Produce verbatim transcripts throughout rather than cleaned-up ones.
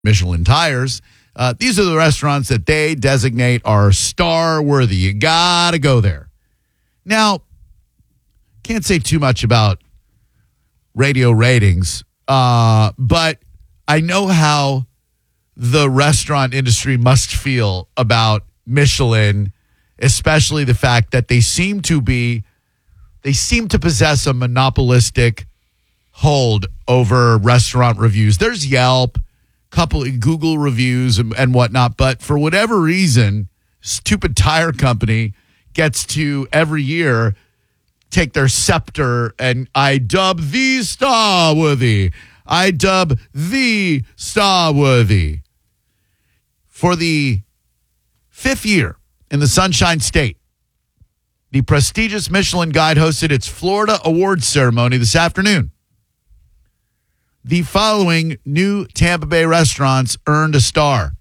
Michelin tires. Uh, these are the restaurants that they designate are star worthy. You got to go there. Now, can't say too much about radio ratings, uh, but I know how the restaurant industry must feel about Michelin, especially the fact that they seem to be, they seem to possess a monopolistic hold over restaurant reviews. There's Yelp, couple of Google reviews and, and whatnot, but for whatever reason, stupid tire company gets to every year take their scepter and I dub the star worthy. I dub the star worthy. For the fifth year in the Sunshine State, the prestigious Michelin Guide hosted its Florida Awards ceremony this afternoon. The following new Tampa Bay restaurants earned a star.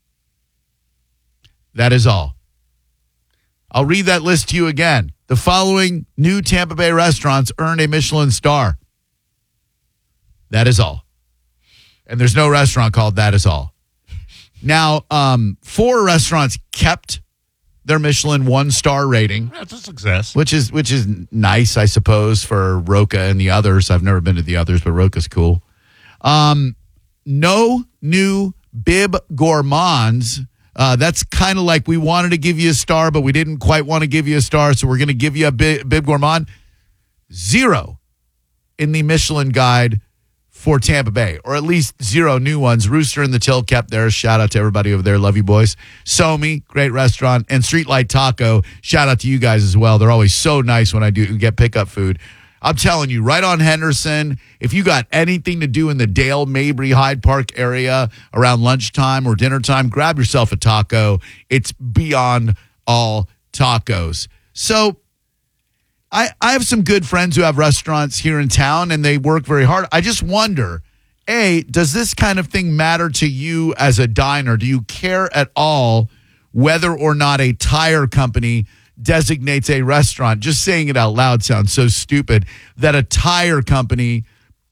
That is all. I'll read that list to you again. The following new Tampa Bay restaurants earned a Michelin star. That is all. And there's no restaurant called That Is All. Now, um, four restaurants kept their Michelin one-star rating. That's a success. Which is which is nice, I suppose, for Roca and the others. I've never been to the others, but Roca's cool. Um, no new Bib Gourmands. Uh, that's kind of like we wanted to give you a star, but we didn't quite want to give you a star, so we're going to give you a Bib, Bib Gourmand. Zero in the Michelin Guide for Tampa Bay, or at least zero new ones. Rooster and the Till kept theirs. Shout out to everybody over there. Love you, boys. Somi, great restaurant. And Streetlight Taco, shout out to you guys as well. They're always so nice when I do get pickup food. I'm telling you, right on Henderson, if you got anything to do in the Dale, Mabry, Hyde Park area around lunchtime or dinner time, grab yourself a taco. It's beyond all tacos. So I, I have some good friends who have restaurants here in town, and they work very hard. I just wonder, A, does this kind of thing matter to you as a diner? Do you care at all whether or not a tire company designates a restaurant? Just saying it out loud sounds so stupid, that a tire company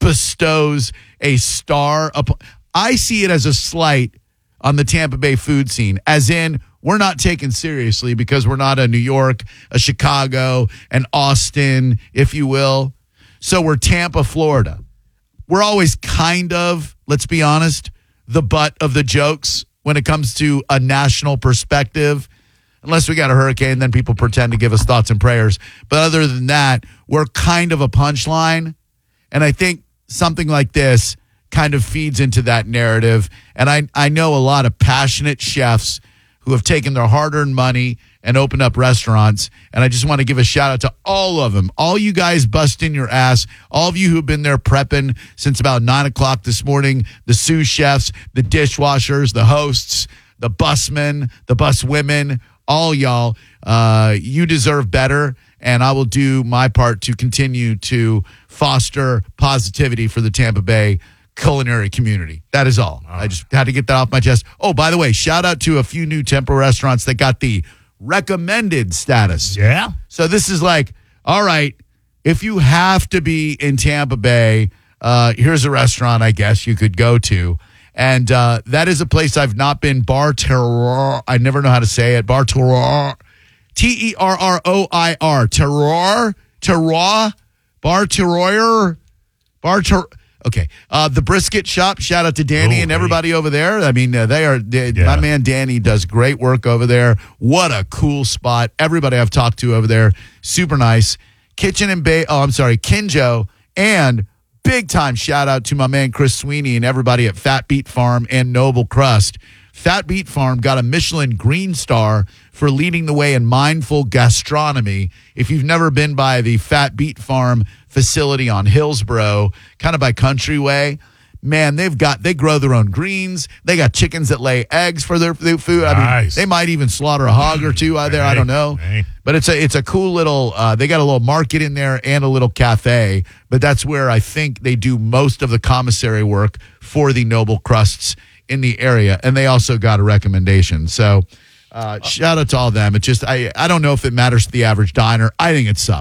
bestows a star upon. I see it as a slight on the Tampa Bay food scene, as in we're not taken seriously because we're not a New York, a Chicago, an Austin, if you will. So we're Tampa, Florida. We're always kind of, let's be honest, the butt of the jokes when it comes to a national perspective. Unless we got a hurricane, then people pretend to give us thoughts and prayers. But other than that, we're kind of a punchline. And I think something like this kind of feeds into that narrative. And I, I know a lot of passionate chefs who have taken their hard-earned money and opened up restaurants. And I just want to give a shout-out to all of them. All you guys busting your ass. All of you who have been there prepping since about nine o'clock this morning. The sous chefs, the dishwashers, the hosts, the busmen, the bus women, all y'all. Uh, you deserve better. And I will do my part to continue to foster positivity for the Tampa Bay culinary community. That is all. all right. I just had to get that off my chest. Oh, by the way, shout out to a few new Tempo restaurants that got the recommended status. Yeah. So this is like, all right, if you have to be in Tampa Bay, uh, here's a restaurant I guess you could go to. And uh, that is a place I've not been, Bar Terroir. I never know how to say it. Bar Terroir. T E R R O I R. Terroir? Terroir? Bar Terroir? Bar Terroir. Okay. Uh, the Brisket Shop, shout out to Danny oh, and everybody hey. over there. I mean, uh, they are, they, yeah. my man Danny does great work over there. What a cool spot. Everybody I've talked to over there, super nice. Kitchen and Bay, oh, I'm sorry, Kinjo, and big time shout out to my man Chris Sweeney and everybody at Fat Beet Farm and Noble Crust. Fat Beet Farm got a Michelin Green Star for leading the way in mindful gastronomy. If you've never been by the Fat Beet Farm facility on Hillsborough, kind of by Countryway, man, they've got, they grow their own greens. They got chickens that lay eggs for their, their food. I nice. mean, they might even slaughter a hog or two out there. I don't know. Hey. But it's a, it's a cool little, uh, they got a little market in there and a little cafe. But that's where I think they do most of the commissary work for the Noble Crusts in the area. And they also got a recommendation. So uh, shout out to all of them. It just, I, I don't know if it matters to the average diner. I think it sucks.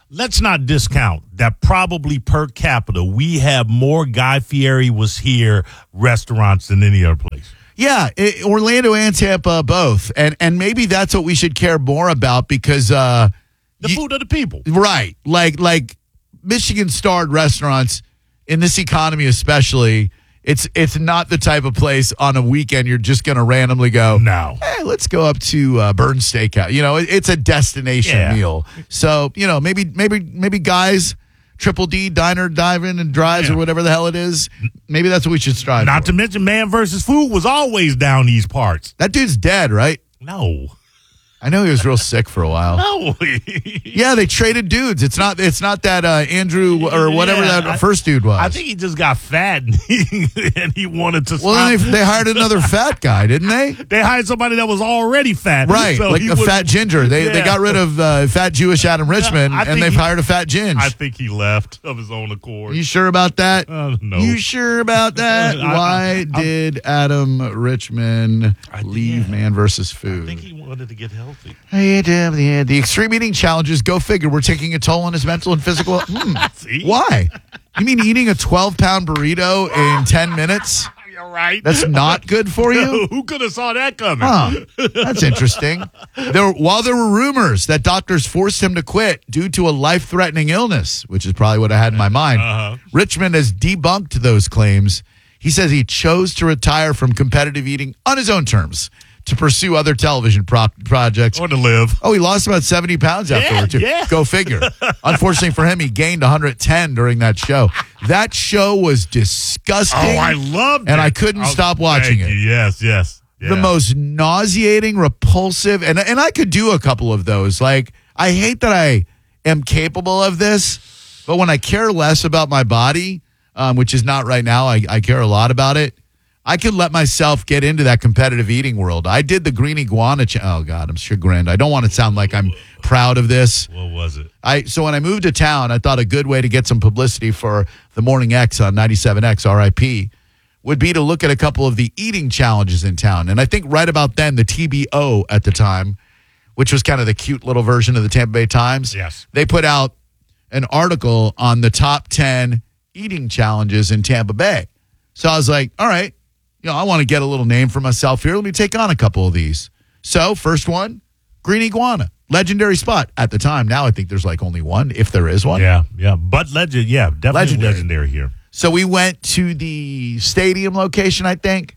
let's not discount that probably per capita we have more Guy Fieri was here restaurants than any other place. Yeah, it, Orlando and Tampa both. And and maybe that's what we should care more about because uh, the you, food of the people. Right. Like like Michigan starred restaurants in this economy especially, it's it's not the type of place on a weekend you're just going to randomly go, no. Hey, let's go up to uh, Burns Steakhouse. You know, it, it's a destination yeah. meal. So, you know, maybe maybe maybe guys Triple D, Diner, Dive-In, and Drives, yeah. or whatever the hell it is. Maybe that's what we should strive Not for. to mention Man versus. Food was always down these parts. That dude's dead, right? No. I know he was real sick for a while. No. Yeah, they traded dudes. It's not It's not that uh, Andrew or whatever yeah, that I, first dude was. I think he just got fat and he, and he wanted to Well, stop. then they, they hired another fat guy, didn't they? They hired somebody that was already fat. Right, so like a was, fat ginger. They yeah. they got rid of uh, fat Jewish Adam Richmond, I and they've he, hired a fat ginge. I think he left of his own accord. You sure about that? Uh, no. You sure about that? I, Why I, did Adam Richmond I, leave yeah. Man versus Food? I think he wanted to get healthy. Hey, the, the extreme eating challenges, go figure, we're taking a toll on his mental and physical. Mm. Why? You mean eating a twelve-pound burrito in ten minutes? You're right. That's not good for you? Who could have saw that coming? Huh. That's interesting. There, while there were rumors that doctors forced him to quit due to a life-threatening illness, which is probably what I had in my mind, uh-huh. Richmond has debunked those claims. He says he chose to retire from competitive eating on his own terms to pursue other television pro- projects. Or to live. Oh, he lost about seventy pounds afterward, yeah, too. Yeah. Go figure. Unfortunately for him, he gained one hundred ten during that show. That show was disgusting. Oh, I loved it. And I couldn't oh, stop watching it. You. Yes, yes. Yeah. The most nauseating, repulsive, and, and I could do a couple of those. Like, I hate that I am capable of this, but when I care less about my body, um, which is not right now, I, I care a lot about it. I could let myself get into that competitive eating world. I did the green iguana. Ch- oh God, I'm chagrined. I don't want to sound like I'm proud of this. What was it? I so when I moved to town, I thought a good way to get some publicity for the Morning X on ninety-seven X R I P would be to look at a couple of the eating challenges in town. And I think right about then, the T B O at the time, which was kind of the cute little version of the Tampa Bay Times, yes, they put out an article on the top ten eating challenges in Tampa Bay. So I was like, all right. You know, I want to get a little name for myself here. Let me take on a couple of these. So, first one, Green Iguana. Legendary spot at the time. Now I think there's like only one, if there is one. Yeah, yeah. But legend, yeah, definitely legendary, legendary here. So we went to the stadium location, I think.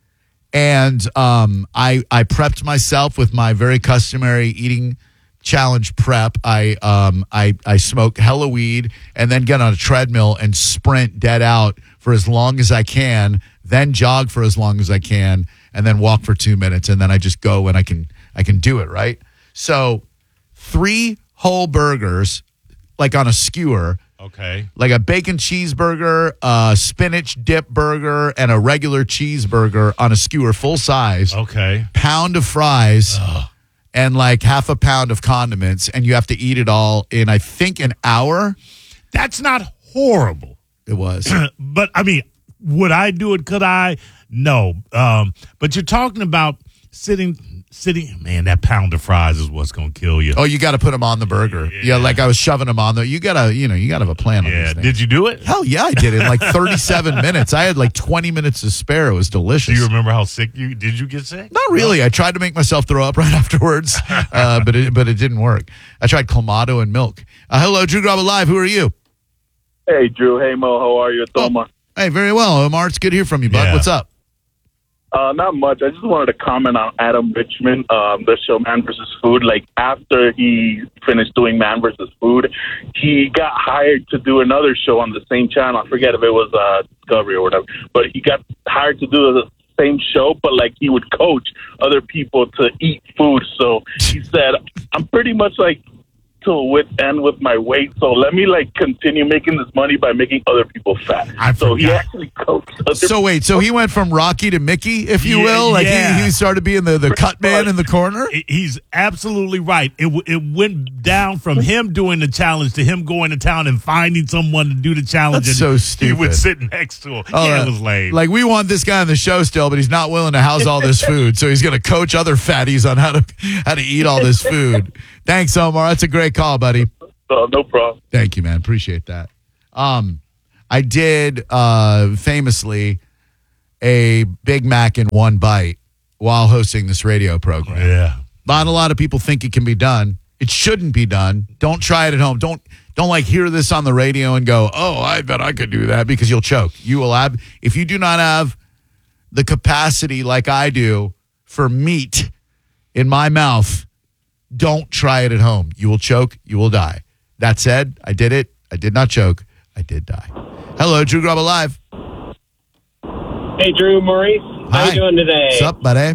And um, I I prepped myself with my very customary eating challenge prep. I um I I smoke hella weed and then get on a treadmill and sprint dead out for as long as I can, then jog for as long as I can, and then walk for two minutes, and then I just go and I can I can do it, right? So three whole burgers, like on a skewer. Okay. Like a bacon cheeseburger, a spinach dip burger, and a regular cheeseburger on a skewer, full size. Okay. Pound of fries. Ugh. And like half a pound of condiments, and you have to eat it all in, I think, an hour. That's not horrible. It was. But, I mean, would I do it? Could I? No. Um, but you're talking about sitting, sitting. Man, that pound of fries is what's going to kill you. Oh, you got to put them on the burger. Yeah. yeah, like I was shoving them on there. You got to, you know, you got to have a plan on yeah. these things. Did you do it? Hell yeah, I did it in like thirty-seven minutes. I had like twenty minutes to spare. It was delicious. Do you remember how sick you, did you get sick? Not really. No. I tried to make myself throw up right afterwards, uh, but it, but it didn't work. I tried Clamato and milk. Uh, hello, Drew Garabo Live. Who are you? Hey, Drew. Hey, Mo. How are you? It's oh. Omar. Hey, very well, Omar. It's good to hear from you, bud. Yeah. What's up? Uh, not much. I just wanted to comment on Adam Richmond, um, the show Man versus. Food. Like, after he finished doing Man versus. Food, he got hired to do another show on the same channel. I forget if it was uh, Discovery or whatever, but he got hired to do the same show, but like he would coach other people to eat food. So he said, I'm pretty much like to with and with my weight, so let me like continue making this money by making other people fat. I so he forgot. actually coached other So wait, so he went from Rocky to Mickey, if you Yeah, will? Like yeah. he, he started being the, the cut man in the corner? He's absolutely right. It w- it went down from him doing the challenge to him going to town and finding someone to do the challenge. That's and so stupid. He would sit next to him. Oh, yeah, uh, it was lame. Like, we want this guy on the show still, but he's not willing to house all this food, so he's going to coach other fatties on how to how to eat all this food. Thanks, Omar. That's a great call, buddy. So no problem. Thank you, man. Appreciate that. Um, I did uh, famously a Big Mac in one bite while hosting this radio program. Yeah. Not a lot of people think it can be done. It shouldn't be done. Don't try it at home. Don't don't like hear this on the radio and go, oh, I bet I could do that, because you'll choke. You will have, if you do not have the capacity like I do for meat in my mouth, don't try it at home. You will choke. You will die. That said, I did it. I did not choke. I did die. Hello, Drew Grubba Live. Hey, Drew, Maurice. How Hi. you doing today? What's up, buddy?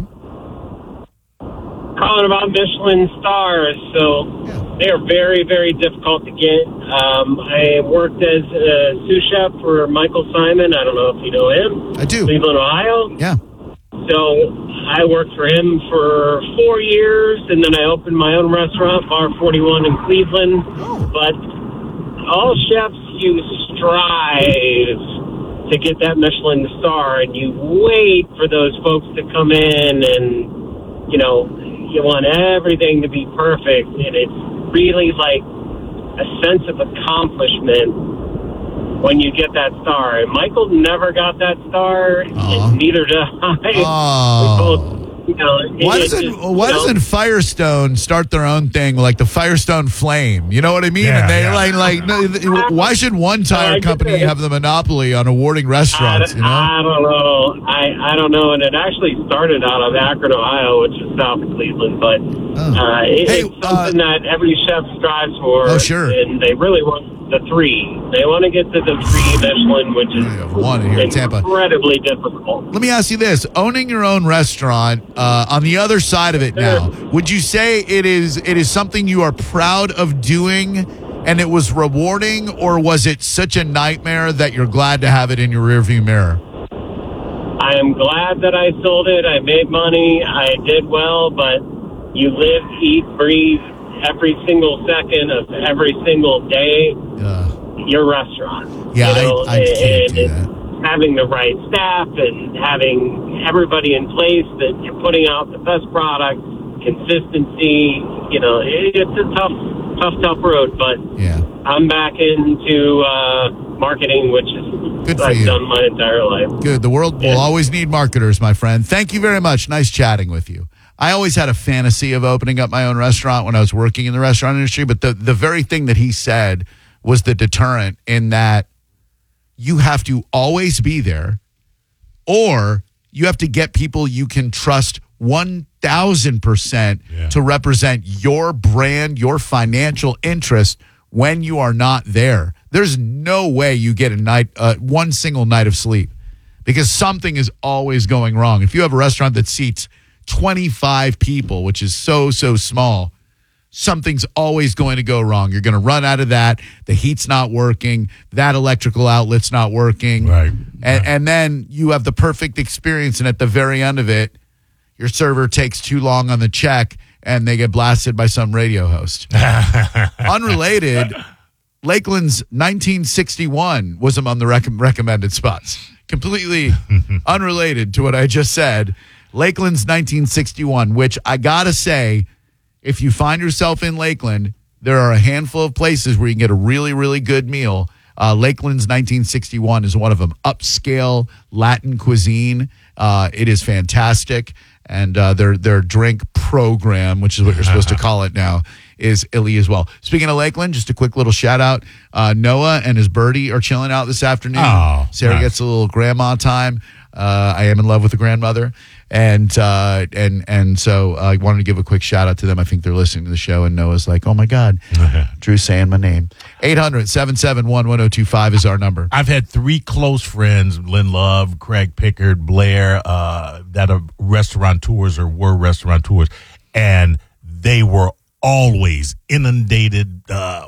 Calling about Michelin stars. So Yeah. they are very, very difficult to get. Um, I worked as a sous chef for Michael Simon. I don't know if you know him. I do. Cleveland, Ohio. Yeah. So I worked for him for four years, and then I opened my own restaurant, Bar forty-one in Cleveland. Oh. But all chefs, you strive to get that Michelin star, and you wait for those folks to come in, and, you know, you want everything to be perfect, and it's really like a sense of accomplishment when you get that star. And Michael never got that star, Aw. and neither did I. Oh. We both, you know, Why it doesn't just, Why you know, doesn't Firestone start their own thing, like the Firestone Flame? You know what I mean? Yeah, and they yeah. like like no, th- why should one tire I get company it. have the monopoly on awarding I, restaurants? You know? I don't know. I, I don't know. And it actually started out of Akron, Ohio, which is south of Cleveland. But Oh. uh, it, Hey, it's something uh, that every chef strives for. Oh, sure. And they really want the three. They want to get to the three Michelin, which is Yeah, one here in Tampa. incredibly difficult. Let me ask you this: owning your own restaurant, uh, on the other side of it now, would you say it is it is something you are proud of doing, and it was rewarding, or was it such a nightmare that you're glad to have it in your rearview mirror? I am glad that I sold it. I made money. I did well, but you live, eat, breathe every single second of every single day Uh, your restaurant. Yeah, you know, I- I can't and do it's that. having the right staff and having everybody in place that you're putting out the best product, consistency. You know, it, it's a tough, tough, tough road. But yeah. I'm back into uh, marketing, which is Good for I've you. done my entire life. Good. The world will Yeah. always need marketers, my friend. Thank you very much. Nice chatting with you. I always had a fantasy of opening up my own restaurant when I was working in the restaurant industry, but the, the very thing that he said was the deterrent, in that you have to always be there, or you have to get people you can trust one thousand percent Yeah. to represent your brand, your financial interest when you are not there. There's no way you get a night, uh, one single night of sleep, because something is always going wrong. If you have a restaurant that seats twenty-five people, which is so, so small, something's always going to go wrong. You're going to run out of that. The heat's not working. That electrical outlet's not working. Right. And, and then you have the perfect experience, and at the very end of it, your server takes too long on the check, and they get blasted by some radio host. Unrelated, Lakeland's nineteen sixty-one was among the rec- recommended spots. Completely unrelated to what I just said. Lakeland's nineteen sixty-one, which I gotta say, if you find yourself in Lakeland, there are a handful of places where you can get a really, really good meal. Uh, Lakeland's nineteen sixty-one is one of them. Upscale Latin cuisine. Uh, it is fantastic. And uh, their their drink program, which is what you're supposed to call it now, is illy as well. Speaking of Lakeland, just a quick little shout out. Uh, Noah and his birdie are chilling out this afternoon. Oh, Sarah nice. gets a little grandma time. Uh, I am in love with the grandmother. And uh, and and so uh, I wanted to give a quick shout out to them. I think they're listening to the show, and Noah's like, oh, my God, Drew's saying my name. eight hundred, seven seven one, one oh two five is our number. I've had three close friends, Lynn Love, Craig Pickard, Blair, uh, that are restaurateurs or were restaurateurs, and they were always inundated, uh,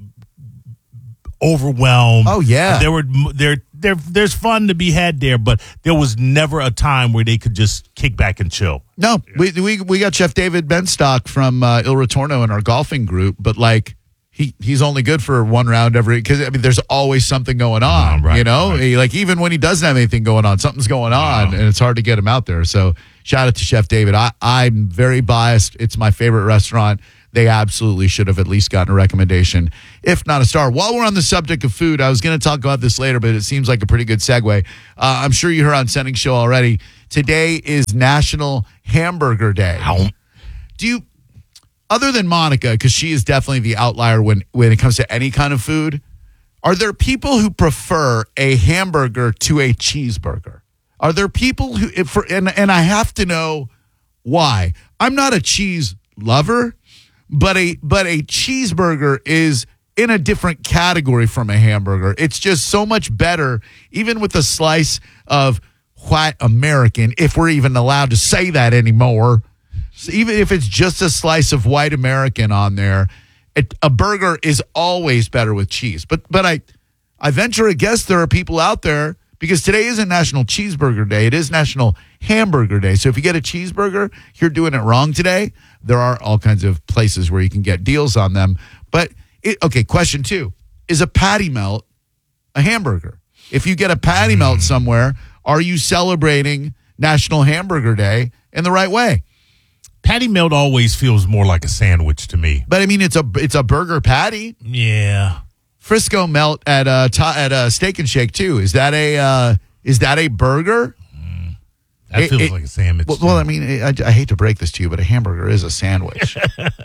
overwhelmed. Oh, yeah. There were there there there's fun to be had there, but there was never a time where they could just kick back and chill. No, we we we got Chef David Benstock from uh, Il Ritorno in our golfing group, but like he he's only good for one round every, because I mean there's always something going on, Oh, right, you know. right. He, like even when he doesn't have anything going on, something's going on, Wow. and it's hard to get him out there. So shout out to Chef David. I I'm very biased. It's my favorite restaurant they absolutely should have at least gotten a recommendation, if not a star. While we're on the subject of food, I was going to talk about this later, but it seems like a pretty good segue. Uh, I'm sure you heard on Sending Show already. Today is National Hamburger Day. Ow. Do you, other than Monica, because she is definitely the outlier when, when it comes to any kind of food, are there people who prefer a hamburger to a cheeseburger? Are there people who, if for, and, and I have to know why. I'm not a cheese lover, but a but a cheeseburger is in a different category from a hamburger. It's just so much better, even with a slice of white American, if we're even allowed to say that anymore. So even if it's just a slice of white American on there, it, a burger is always better with cheese. But but I, I venture a guess there are people out there, because today isn't National Cheeseburger Day. It is National Hamburger Day. So if you get a cheeseburger, you're doing it wrong today. There are all kinds of places where you can get deals on them. But, it, okay, question two. Is a patty melt a hamburger? If you get a patty melt somewhere, are you celebrating National Hamburger Day in the right way? Patty melt always feels more like a sandwich to me. But, I mean, it's a it's a burger patty. Yeah. Frisco melt at uh at uh, Steak and Shake too. Is that a uh, is that a burger? Mm, that it, feels it, like a sandwich. Well, well I mean, I, I hate to break this to you, but a hamburger is a sandwich.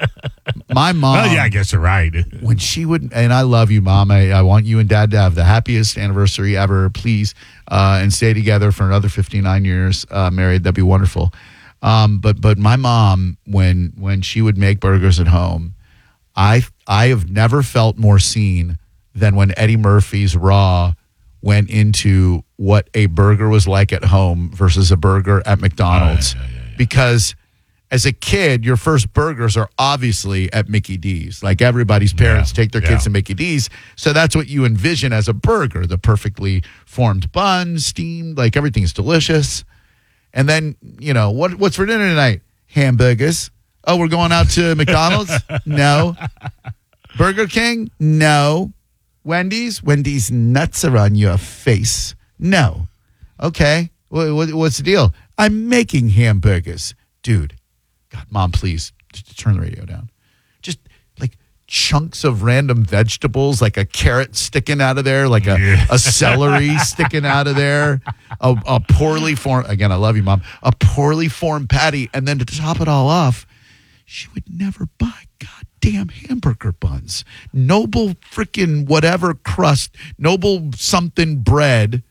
My mom. Well, yeah, I guess you're right. When she would, and I love you, Mom. I, I want you and Dad to have the happiest anniversary ever, please, uh, and stay together for another fifty-nine years uh, married. That'd be wonderful. Um, but but my mom, when when she would make burgers at home, I I have never felt more seen than when Eddie Murphy's Raw went into what a burger was like at home versus a burger at McDonald's. Oh, yeah, yeah, yeah, yeah. Because as a kid, your first burgers are obviously at Mickey D's. Like everybody's parents Yeah, take their yeah. kids to Mickey D's. So that's what you envision as a burger, the perfectly formed bun, steamed, like everything's delicious. And then, you know, what what's for dinner tonight? Hamburgers. Oh, we're going out to McDonald's? No. Burger King? No. Wendy's? Wendy's nuts are on your face. No. Okay. What, what, what's the deal? I'm making hamburgers. Dude. God, Mom, please just turn the radio down. Just like chunks of random vegetables, like a carrot sticking out of there, like a, Yeah. a celery sticking out of there, a, a poorly formed, again, I love you, Mom, a poorly formed patty. And then to top it all off, she would never buy goddamn hamburger buns. Noble freaking whatever crust, noble something bread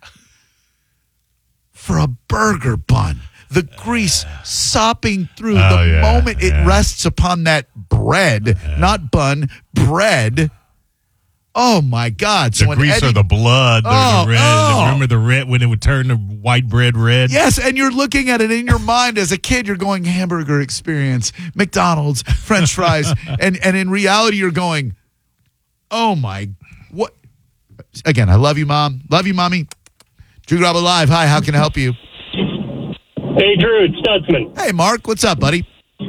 for a burger bun. The grease sopping through Oh, the yeah, moment it yeah. rests upon that bread, not bun, bread. Oh, my God. So The when grease Eddie- or the blood, the, Oh, the red. oh. Remember the red when it would turn the white bread red? Yes, and you're looking at it in your mind as a kid. You're going hamburger experience, McDonald's, French fries, and and in reality, you're going, oh my, what? Again, I love you, Mom. Love you, Mommy. Drew Garabo Live. Hi, how can I help you? Hey, Drew, it's Stutzman. Hey, Mark. What's up, buddy?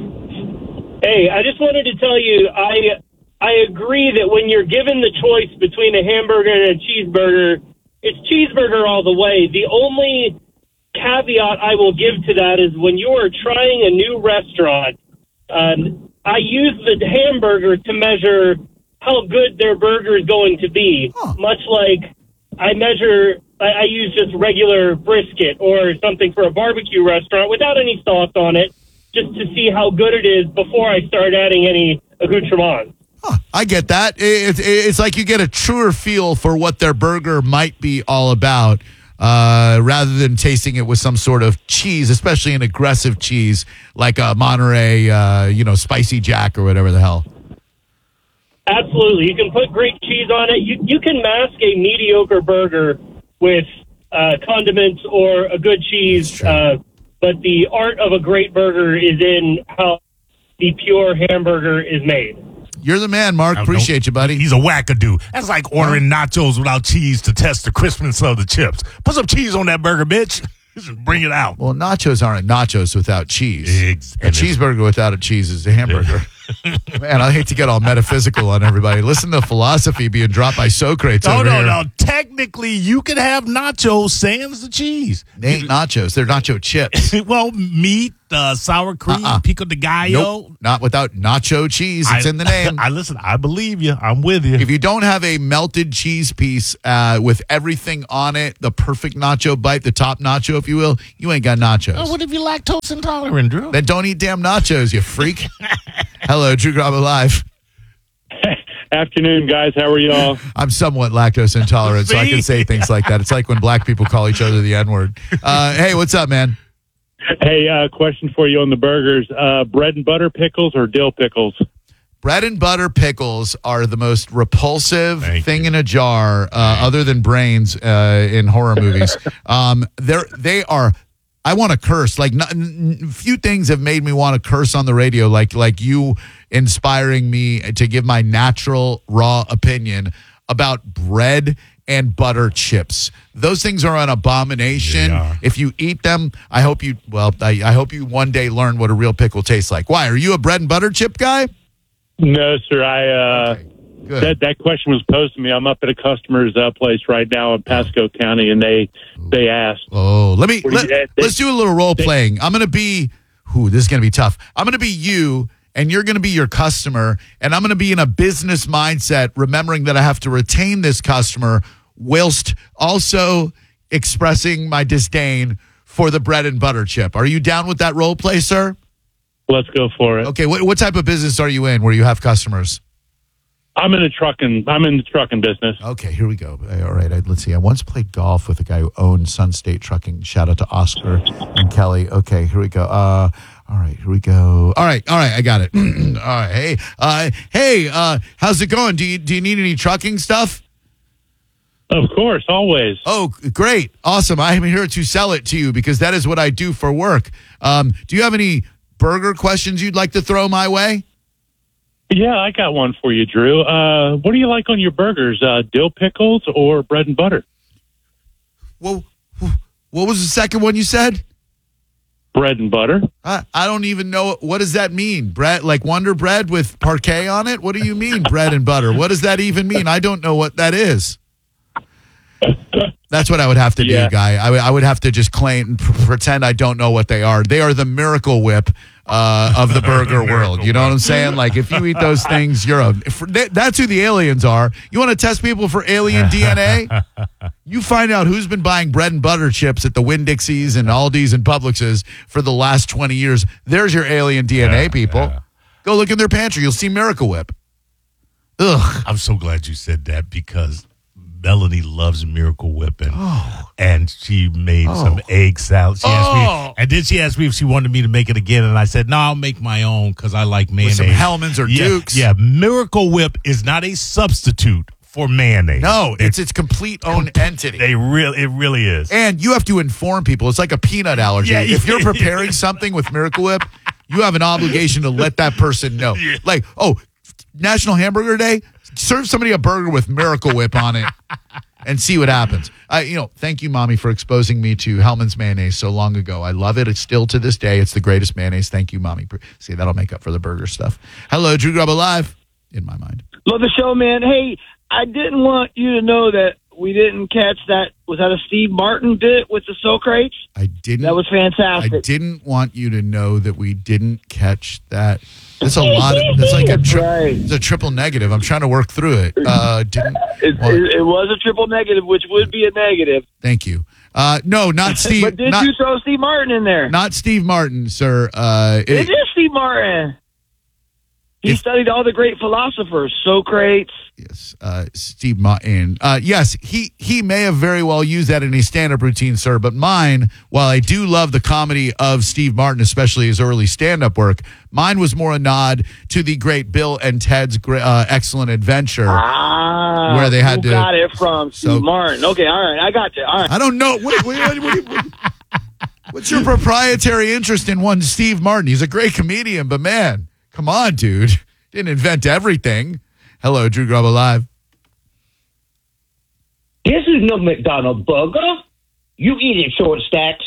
Hey, I just wanted to tell you, I I agree that when you're given the choice between a hamburger and a cheeseburger, it's cheeseburger all the way. The only caveat I will give to that is when you are trying a new restaurant, um, I use the hamburger to measure how good their burger is going to be, Huh. much like I measure, I, I use just regular brisket or something for a barbecue restaurant without any sauce on it, just to see how good it is before I start adding any accoutrements. Huh, I get that. It, it, it's like you get a truer feel for what their burger might be all about, uh, rather than tasting it with some sort of cheese, especially an aggressive cheese like a Monterey, uh, you know, Spicy Jack or whatever the hell. Absolutely. You can put great cheese on it. You, you can mask a mediocre burger with uh, condiments or a good cheese, uh, but the art of a great burger is in how the pure hamburger is made. You're the man, Mark. I don't- Appreciate you, buddy. He's a wackadoo. That's like ordering nachos without cheese to test the crispness of the chips. Put some cheese on that burger, bitch. Just bring it out. Well, nachos aren't nachos without cheese. Ex- A cheeseburger without a cheese is a hamburger. Man, I hate to get all metaphysical on everybody. Listen to philosophy being dropped by Socrates No, over no, here. no. Technically, you can have nachos sans the cheese. They ain't nachos. They're nacho chips. Well, meat, uh, sour cream, Uh-uh. pico de gallo. Nope, not without nacho cheese. It's I, in the name. I listen. I believe you. I'm with you. If you don't have a melted cheese piece uh, with everything on it, the perfect nacho bite, the top nacho, if you will, you ain't got nachos. Oh, what if you're lactose intolerant, Drew? Then don't eat damn nachos, you freak. Hello, Drew Garabo Live. Afternoon, guys. How are y'all? I'm somewhat lactose intolerant, so I can say things like that. It's like when black people call each other the N-word. Uh, hey, what's up, man? Hey, uh, question for you on the burgers. Uh, bread and butter pickles or dill pickles? Bread and butter pickles are the most repulsive Thank thing you. in a jar, uh, other than brains uh, in horror movies. Um, they're they are. I want to curse. Like, not, n- few things have made me want to curse on the radio. Like, like you inspiring me to give my natural raw opinion about bread and butter chips. Those things are an abomination. They are. If you eat them, I hope you. Well, I, I hope you one day learn what a real pickle tastes like. Why? Are you a bread and butter chip guy? No, sir. I uh, Okay, good. that that question was posed to me. I'm up at a customer's uh, place right now in Pasco County, and they they asked. Oh, let me What do you- let, they- us do a little role they- playing. I'm gonna be. Ooh, this is gonna be tough. I'm gonna be you, and you're gonna be your customer, and I'm gonna be in a business mindset, remembering that I have to retain this customer, whilst also expressing my disdain for the bread and butter chip. Are you down with that role play, sir? Let's go for it. Okay. What what type of business are you in where you have customers? I'm in the trucking. I'm in the trucking business. Okay, here we go. All right, I, let's see. I once played golf with a guy who owned Sun State Trucking. Shout out to Oscar and Kelly. Okay, here we go. Uh, all right, here we go. All right, all right, I got it. all right, hey, uh, hey, uh, how's it going? Do you do you need any trucking stuff? Of course, always. Oh, great, awesome! I'm here to sell it to you because that is what I do for work. Um, do you have any burger questions you'd like to throw my way? Yeah, I got one for you, Drew. Uh, what do you like on your burgers? Uh, dill pickles or bread and butter? Well, what was the second one you said? Bread and butter. I, I don't even know. What does that mean? Bread, like Wonder Bread with parquet on it? What do you mean, bread and butter? What does that even mean? I don't know what that is. That's what I would have to Yeah. do, guy. I, would- I would have to just claim, pr- pretend I don't know what they are. They are the Miracle Whip uh, of the burger world. You know what I'm saying? Like, if you eat those things, you're a. If, that's who the aliens are. You want to test people for alien D N A? You find out who's been buying bread and butter chips at the Winn-Dixies and Aldi's and Publixes for the last twenty years. There's your alien D N A, Yeah, people. yeah. Go look in their pantry. You'll see Miracle Whip. Ugh. I'm so glad you said that because Melanie loves Miracle Whip, and, Oh. and she made some egg salad. She asked Oh. me, and then she asked me if she wanted me to make it again, and I said, no, I'll make my own because I like mayonnaise. some Hellmann's or yeah, Dukes. Yeah, Miracle Whip is not a substitute for mayonnaise. No, it's its complete own entity. They really, it really is. And you have to inform people. It's like a peanut allergy. Yeah, if you're yeah. preparing something with Miracle Whip, you have an obligation to let that person know. Like, oh, National Hamburger Day, serve somebody a burger with Miracle Whip on it and see what happens. I, you know, thank you, Mommy, for exposing me to Hellmann's mayonnaise so long ago. I love it. It's still to this day. It's the greatest mayonnaise. Thank you, Mommy. See, that'll make up for the burger stuff. Hello, Drew Garabo Live, in my mind. Love the show, man. Hey, I didn't want you to know that we didn't catch that. Was that a Steve Martin bit with the Socrates? I didn't. That was fantastic. I didn't want you to know that we didn't catch that. That's a lot. Of, that's like a, tri- Right. it's a triple negative. I'm trying to work through it. Uh, didn't. It, want- it, it was a triple negative, which would be a negative. Thank you. Uh, no, not Steve. But did not, you throw Steve Martin in there? not Steve Martin, sir. Uh, It it- is Steve Martin. He If- studied all the great philosophers, Socrates. yes, uh, Steve Martin. Uh, yes, he he may have very well used that in his stand-up routine, sir. But mine, while I do love the comedy of Steve Martin, especially his early stand-up work, mine was more a nod to the great Bill and Ted's Gra- uh, Excellent Adventure. Ah, Where they had who to- got it from Steve So- Martin. Okay, all right, I got you. All right. I don't know. What, what, what, what, what, what's your proprietary interest in one Steve Martin? He's a great comedian, but man, come on, dude. Didn't invent everything. Hello, Drew Garabo Live. This is no McDonald burger. You eat it, short stacks.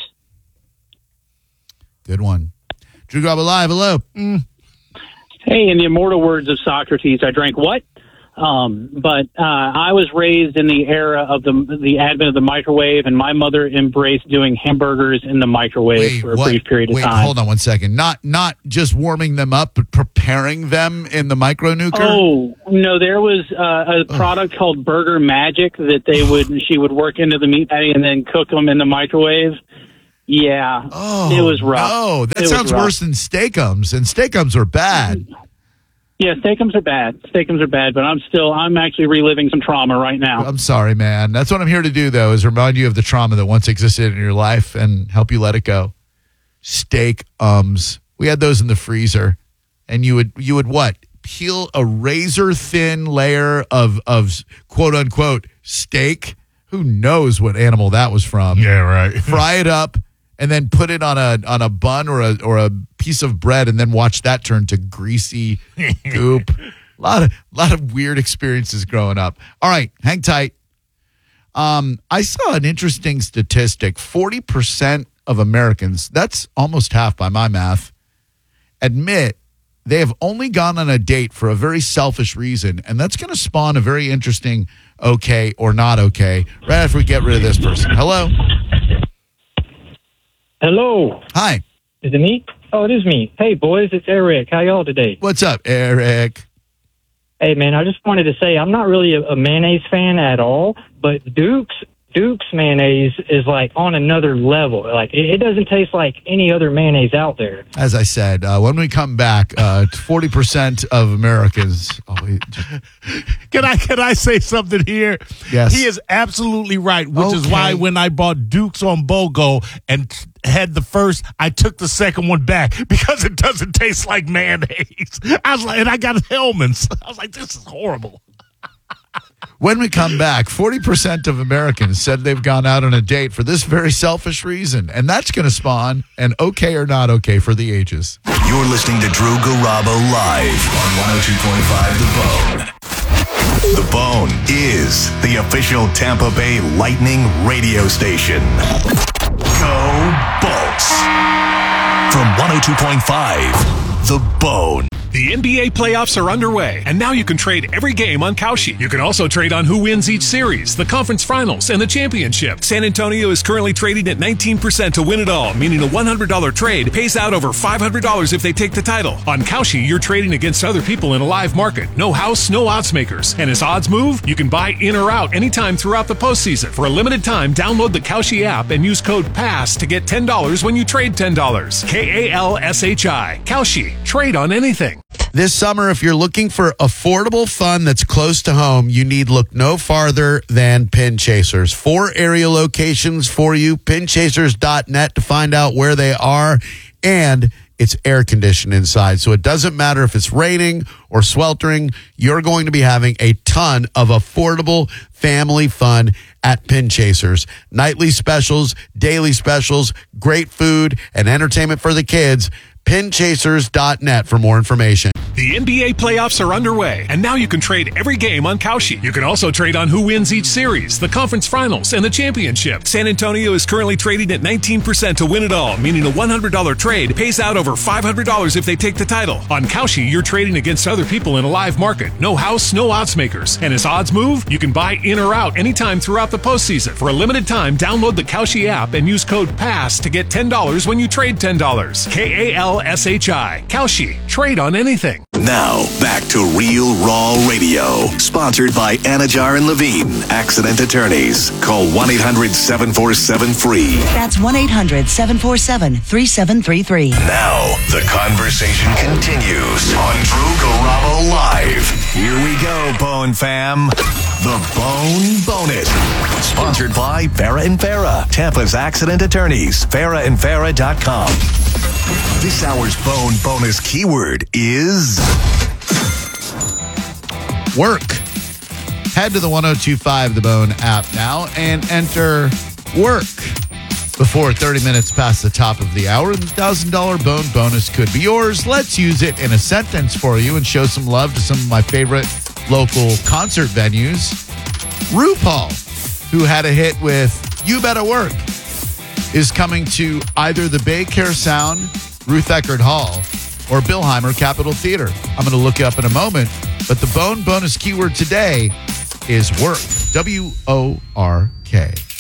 Good one. Drew Garabo Live. Hello. Hey, in the immortal words of Socrates, I drank what? Um, but uh, I was raised in the era of the the advent of the microwave, and my mother embraced doing hamburgers in the microwave Wait, for a what? brief period of Wait, time. hold on one second. Not not just warming them up, but preparing them in the micro nuker. Oh no, there was uh, a product called Burger Magic that they would she would work into the meat patty and then cook them in the microwave. Yeah, Oh, it was rough. No, that It was sounds rough. worse than steakums, and steakums are bad. Yeah, steakums are bad. Steakums are bad, but I'm still I'm actually reliving some trauma right now. I'm sorry, man. That's what I'm here to do, though, is remind you of the trauma that once existed in your life and help you let it go. Steak ums. We had those in the freezer, and you would you would what? Peel a razor thin layer of of quote unquote steak. Who knows what animal that was from? Yeah, right. Fry it up and then put it on a on a bun or a or a piece of bread, and then watch that turn to greasy goop. A lot of lot of weird experiences growing up. All right, hang tight. Um, I saw an interesting statistic. forty percent of Americans, that's almost half by my math, admit they have only gone on a date for a very selfish reason, and that's going to spawn a very interesting okay or not okay right after we get rid of this person. Hello? Hello. Hi. Is it me? Oh, it is me. Hey, boys, it's Eric. How y'all today? What's up, Eric? Hey, man, I just wanted to say I'm not really a, a mayonnaise fan at all, but Duke's Duke's mayonnaise is like on another level. Like it, it doesn't taste like any other mayonnaise out there. As I said, uh, when we come back, uh, forty percent of Americans. Oh, we just, Can I can I say something here? Yes. He is absolutely right, which is Okay. why when I bought Dukes on BOGO and t- had the first, I took the second one back because it doesn't taste like mayonnaise. I was like, and I got Hellman's. I was like, this is horrible. when we come back, forty percent of Americans said they've gone out on a date for this very selfish reason, and that's going to spawn an okay or not okay for the ages. You're listening to Drew Garabo live on one oh two point five The Bone. The Bone is the official Tampa Bay Lightning radio station. Go Bolts. From one oh two point five The Bone. The N B A playoffs are underway, and now you can trade every game on Kalshi. You can also trade on who wins each series, the conference finals, and the championship. San Antonio is currently trading at nineteen percent to win it all, meaning a one hundred dollars trade pays out over five hundred dollars if they take the title. On Kalshi, you're trading against other people in a live market. No house, no odds makers. And as odds move, you can buy in or out anytime throughout the postseason. For a limited time, download the Kalshi app and use code PASS to get ten dollars when you trade ten dollars. K A L S H I. Kalshi. Trade on anything. This summer, if you're looking for affordable fun that's close to home, you need look no farther than Pin Chasers. Four area locations for you, pin chasers dot net to find out where they are, and it's air conditioned inside. So it doesn't matter if it's raining or sweltering, you're going to be having a ton of affordable family fun at Pin Chasers. Nightly specials, daily specials, great food, and entertainment for the kids. pin chasers dot net for more information. The N B A playoffs are underway, and now you can trade every game on Kalshi. You can also trade on who wins each series, the conference finals, and the championship. San Antonio is currently trading at nineteen percent to win it all, meaning a one hundred dollars trade pays out over five hundred dollars if they take the title. On Kalshi, you're trading against other people in a live market. No house, no odds makers. And as odds move, you can buy in or out anytime throughout the postseason. For a limited time, download the Kalshi app and use code PASS to get ten dollars when you trade ten dollars. K A L S H I. Kalshi. Trade on anything. Now, back to Real Raw Radio. Sponsored by Anajar and Levine, accident attorneys. Call one eight hundred seven four seven free. That's one eight hundred seven four seven three seven three three. Now, the conversation continues on Drew Garabo Live. Here we go, Bone fam. The Bone Bonus. Sponsored by Farah and Farah, Tampa's accident attorneys. farah and farah dot com. This hour's Bone Bonus keyword is work. Head to the one oh two point five The Bone app now and enter work before thirty minutes past the top of the hour. And the one thousand dollars Bone Bonus could be yours. Let's use it in a sentence for you and show some love to some of my favorite local concert venues. RuPaul, who had a hit with You Better Work, is coming to either the Bay Care Sound, Ruth Eckerd Hall, or Billheimer Capitol Theater. I'm going to look it up in a moment, but the Bone bonus keyword today is work. W O R K.